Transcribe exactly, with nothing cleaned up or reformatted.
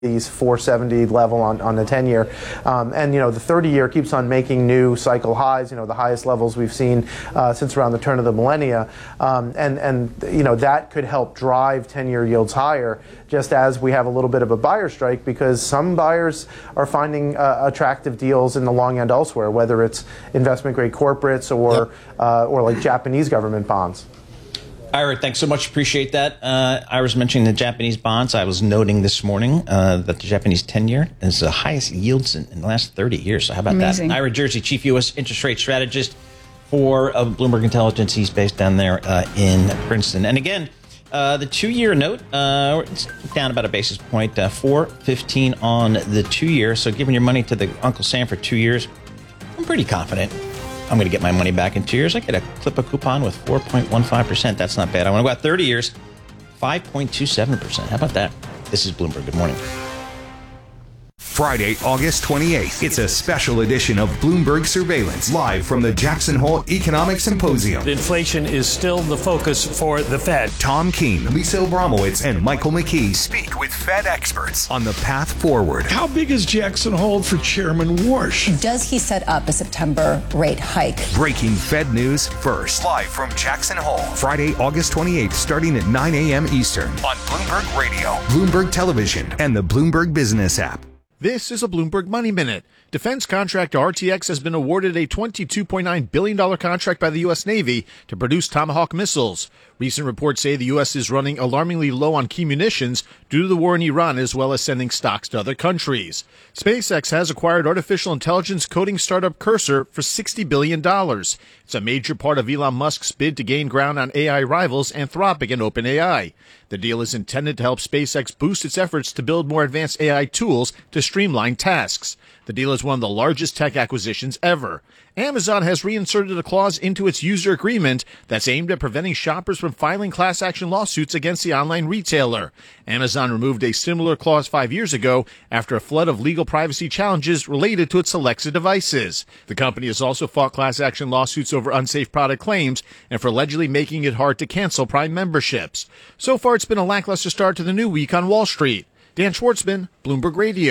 these four seventy level on, on the ten year. Um, and, you know, the thirty year keeps on making new cycle highs, you know, the highest levels we've seen uh, since around the turn of the millennia. Um, and, and, you know, that could help drive ten year yields higher, just as we have a little bit of a buyer strike because some buyers are finding uh, attractive deals in the long end elsewhere, whether it's investment grade corporates or, yep. uh, or like Japanese government bonds. Ira, thanks so much. Appreciate that. Uh, I was mentioning the Japanese bonds. I was noting this morning uh, that the Japanese ten year is the highest yields in, in the last thirty years. So how about Amazing. that? Ira Jersey, Chief U S Interest Rate Strategist for uh, Bloomberg Intelligence. He's based down there uh, in Princeton. And again, uh, the two-year note, uh, it's down about a basis point, uh, four fifteen on the two-year. So giving your money to the Uncle Sam for two years, I'm pretty confident I'm going to get my money back in two years. I get a clip a coupon with four point one five percent. That's not bad. I want to go out thirty years, five point two seven percent. How about that? This is Bloomberg. Good morning. Friday, August twenty-eighth. It's a special edition of Bloomberg Surveillance, live from the Jackson Hole Economic Symposium. Inflation is still the focus for the Fed. Tom Keene, Lisa Abramowitz, and Michael McKee speak with Fed experts on the path forward. How big is Jackson Hole for Chairman Warsh? Does he set up a September rate hike? Breaking Fed news first. Live from Jackson Hole. Friday, August twenty-eighth, starting at nine a.m. Eastern on Bloomberg Radio, Bloomberg Television, and the Bloomberg Business app. This is a Bloomberg Money Minute. Defense contractor R T X has been awarded a twenty-two point nine billion dollars contract by the U S. Navy to produce Tomahawk missiles. Recent reports say the U S is running alarmingly low on key munitions due to the war in Iran, as well as sending stocks to other countries. SpaceX has acquired artificial intelligence coding startup Cursor for sixty billion dollars. It's a major part of Elon Musk's bid to gain ground on A I rivals Anthropic and OpenAI. The deal is intended to help SpaceX boost its efforts to build more advanced A I tools to streamline tasks. The deal is one of the largest tech acquisitions ever. Amazon has reinserted a clause into its user agreement that's aimed at preventing shoppers from filing class action lawsuits against the online retailer. Amazon removed a similar clause five years ago after a flood of legal privacy challenges related to its Alexa devices. The company has also fought class action lawsuits over unsafe product claims and for allegedly making it hard to cancel Prime memberships. So far, it's been a lackluster start to the new week on Wall Street. Dan Schwartzman, Bloomberg Radio.